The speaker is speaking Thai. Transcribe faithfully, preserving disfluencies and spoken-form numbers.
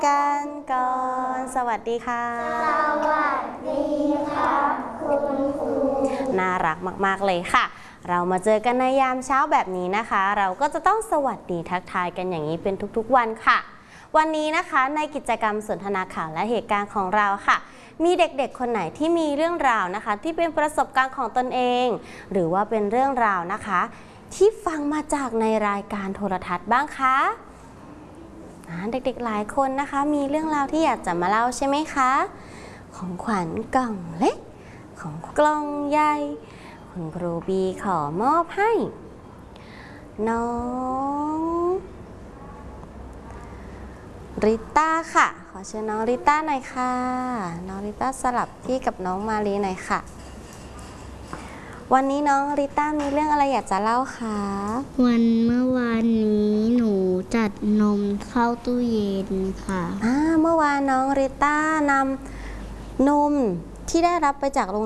กันก่อนสวัสดีค่ะสวัสดีค่ะคุณครูน่ารักมากๆเลยค่ะเรามาเจอกันในยามเช้าแบบนี้นะคะเราก็จะต้องสวัสดีทักทายกันอย่างนี้เป็นทุกๆวันค่ะวันนี้นะคะในกิจกรรมสนทนาข่าวและเหตุการณ์ของเราค่ะมีเด็กๆคนไหนที่มีเรื่องราวนะคะที่เป็นประสบการณ์ของตนเองหรือว่าเป็นเรื่องราวนะคะที่ฟังมาจากในรายการโทรทัศน์บ้างคะเด็กๆหลายคนนะคะมีเรื่องราวที่อยากจะมาเล่าใช่ไหมคะของขวัญกล่องเล็กของกล่องใหญ่คุณครูบีขอมอบให้น้องริต้าค่ะขอเชิญน้องริต้าหน่อยค่ะน้องริต้าสลับที่กับน้องมาลีหน่อยค่ะวันนี้น้องริต้ามีเรื่องอะไรอยากจะเล่าคะวันเมื่อวานนี้หนูจัดนมเข้าตู้เย็นค่ะอ่าเมื่อวานน้องริต้านำนมที่ได้รับไปจากโรง